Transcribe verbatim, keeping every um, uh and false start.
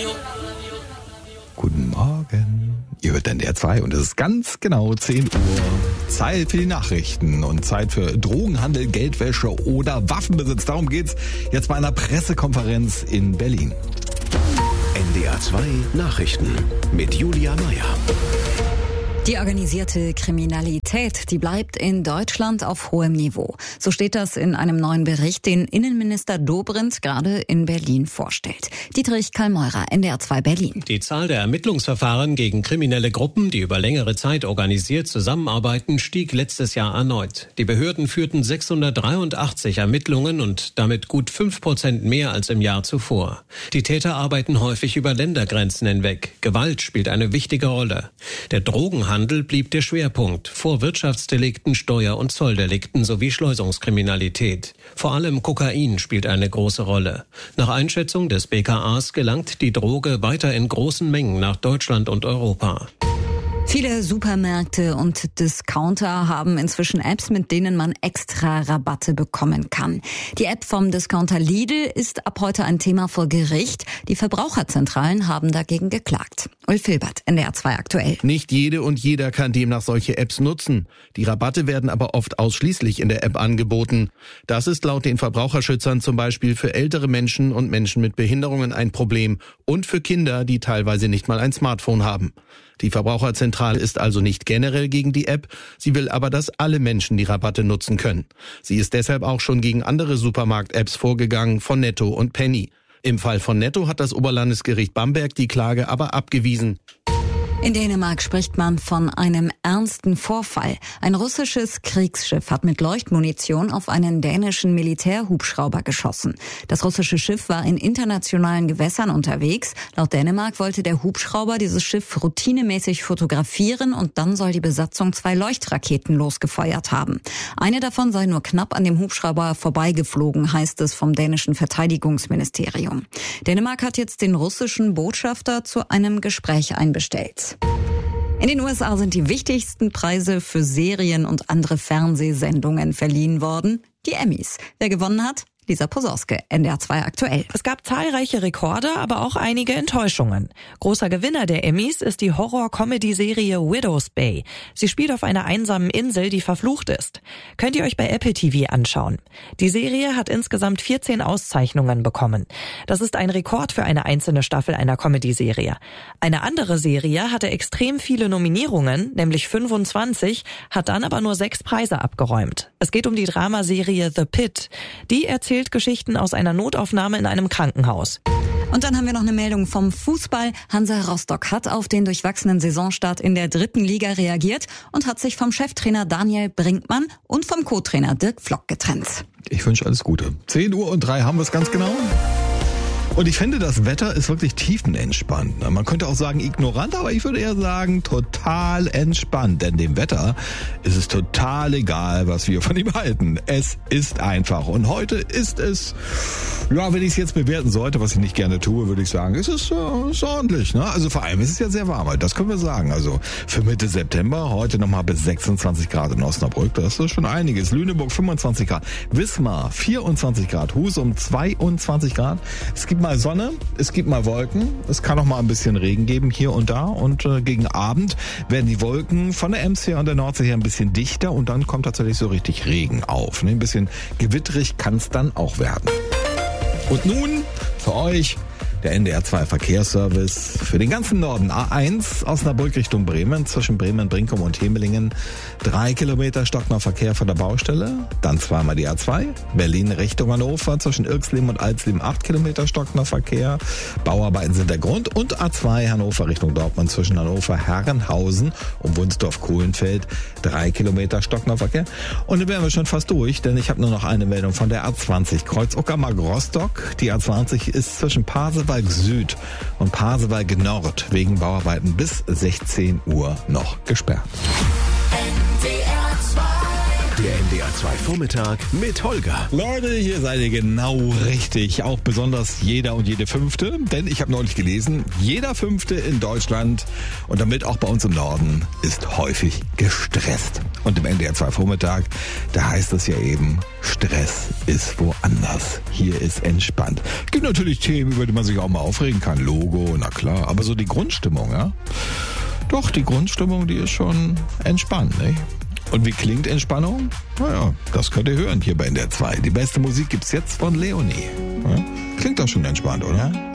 Guten Morgen. Ihr hört N D R zwei und es ist ganz genau zehn Uhr. Zeit für die Nachrichten und Zeit für Drogenhandel, Geldwäsche oder Waffenbesitz. Darum geht's jetzt bei einer Pressekonferenz in Berlin. N D R zwei Nachrichten mit Julia Meyer. Die organisierte Kriminalität, die bleibt in Deutschland auf hohem Niveau. So steht das in einem neuen Bericht, den Innenminister Dobrindt gerade in Berlin vorstellt. Dietrich Kallmeurer, N D R zwei Berlin. Die Zahl der Ermittlungsverfahren gegen kriminelle Gruppen, die über längere Zeit organisiert zusammenarbeiten, stieg letztes Jahr erneut. Die Behörden führten sechshundertdreiundachtzig Ermittlungen und damit gut fünf Prozent mehr als im Jahr zuvor. Die Täter arbeiten häufig über Ländergrenzen hinweg. Gewalt spielt eine wichtige Rolle. Der Drogenhandel Handel blieb der Schwerpunkt, vor Wirtschaftsdelikten, Steuer- und Zolldelikten sowie Schleusungskriminalität. Vor allem Kokain spielt eine große Rolle. Nach Einschätzung des B K As gelangt die Droge weiter in großen Mengen nach Deutschland und Europa. Viele Supermärkte und Discounter haben inzwischen Apps, mit denen man extra Rabatte bekommen kann. Die App vom Discounter Lidl ist ab heute ein Thema vor Gericht. Die Verbraucherzentralen haben dagegen geklagt. Ulf Hilbert, N D R zwei aktuell. Nicht jede und jeder kann demnach solche Apps nutzen. Die Rabatte werden aber oft ausschließlich in der App angeboten. Das ist laut den Verbraucherschützern zum Beispiel für ältere Menschen und Menschen mit Behinderungen ein Problem und für Kinder, die teilweise nicht mal ein Smartphone haben. Die Verbraucherzentrale ist also nicht generell gegen die App, sie will aber, dass alle Menschen die Rabatte nutzen können. Sie ist deshalb auch schon gegen andere Supermarkt-Apps vorgegangen, von Netto und Penny. Im Fall von Netto hat das Oberlandesgericht Bamberg die Klage aber abgewiesen. In Dänemark spricht man von einem ernsten Vorfall. Ein russisches Kriegsschiff hat mit Leuchtmunition auf einen dänischen Militärhubschrauber geschossen. Das russische Schiff war in internationalen Gewässern unterwegs. Laut Dänemark wollte der Hubschrauber dieses Schiff routinemäßig fotografieren und dann soll die Besatzung zwei Leuchtraketen losgefeuert haben. Eine davon sei nur knapp an dem Hubschrauber vorbeigeflogen, heißt es vom dänischen Verteidigungsministerium. Dänemark hat jetzt den russischen Botschafter zu einem Gespräch einbestellt. In den U S A sind die wichtigsten Preise für Serien und andere Fernsehsendungen verliehen worden. Die Emmys. Wer gewonnen hat? Lisa Posorske, N D R zwei aktuell. Es gab zahlreiche Rekorde, aber auch einige Enttäuschungen. Großer Gewinner der Emmys ist die Horror-Comedy-Serie Widow's Bay. Sie spielt auf einer einsamen Insel, die verflucht ist. Könnt ihr euch bei Apple T V anschauen. Die Serie hat insgesamt vierzehn Auszeichnungen bekommen. Das ist ein Rekord für eine einzelne Staffel einer Comedy-Serie. Eine andere Serie hatte extrem viele Nominierungen, nämlich fünfundzwanzig, hat dann aber nur sechs Preise abgeräumt. Es geht um die Dramaserie The Pit. Die erzählt Geschichten aus einer Notaufnahme in einem Krankenhaus. Und dann haben wir noch eine Meldung vom Fußball. Hansa Rostock hat auf den durchwachsenen Saisonstart in der dritten Liga reagiert und hat sich vom Cheftrainer Daniel Brinkmann und vom Co-Trainer Dirk Pflock getrennt. Ich wünsche alles Gute. zehn Uhr und drei haben wir es ganz genau. Und ich finde, das Wetter ist wirklich tiefenentspannt. Man könnte auch sagen ignorant, aber ich würde eher sagen total entspannt. Denn dem Wetter ist es total egal, was wir von ihm halten. Es ist einfach. Und heute ist es, ja, wenn ich es jetzt bewerten sollte, was ich nicht gerne tue, würde ich sagen, es ist, äh, ist ordentlich. Ne? Also vor allem ist es ja sehr warm. Das können wir sagen. Also für Mitte September, heute nochmal bis sechsundzwanzig Grad in Osnabrück. Das ist schon einiges. Lüneburg fünfundzwanzig Grad. Wismar vierundzwanzig Grad. Husum zweiundzwanzig Grad. Es gibt mal Sonne, es gibt mal Wolken, es kann auch mal ein bisschen Regen geben hier und da und äh, gegen Abend werden die Wolken von der Ems her und der Nordsee her ein bisschen dichter und dann kommt tatsächlich so richtig Regen auf. Ne? Ein bisschen gewitterig kann es dann auch werden. Und nun für euch der N D R zwei Verkehrsservice für den ganzen Norden. A eins Osnabrück Richtung Bremen, zwischen Bremen, Brinkum und Hemelingen. Drei Kilometer stockender Verkehr von der Baustelle. Dann zweimal die A zwei. Berlin Richtung Hannover, zwischen Irxleben und Alsleben. Acht Kilometer stockender Verkehr. Bauarbeiten sind der Grund. Und A zwei Hannover Richtung Dortmund, zwischen Hannover, Herrenhausen und Wunsdorf-Kohlenfeld. Drei Kilometer stockender Verkehr. Und dann wären wir schon fast durch, denn ich habe nur noch eine Meldung von der A zwanzig. Kreuz Uckermark-Rostock. Die A zwanzig ist zwischen Pasewalk Süd und Pasewalk Nord wegen Bauarbeiten bis sechzehn Uhr noch gesperrt. N D R zwei Der N D R zwei Vormittag mit Holger. Leute, hier seid ihr genau richtig. Auch besonders jeder und jede Fünfte. Denn ich habe neulich gelesen, jeder Fünfte in Deutschland und damit auch bei uns im Norden ist häufig gestresst. Und im N D R zwei Vormittag, da heißt es ja eben, Stress ist woanders. Hier ist entspannt. Gibt natürlich Themen, über die man sich auch mal aufregen kann. Logo, na klar. Aber so die Grundstimmung, ja? Doch, die Grundstimmung, die ist schon entspannt, nicht? Und wie klingt Entspannung? Naja, das könnt ihr hören hier bei N D R zwei. Die beste Musik gibt's jetzt von Leonie. Ja? Klingt doch schon entspannt, oder?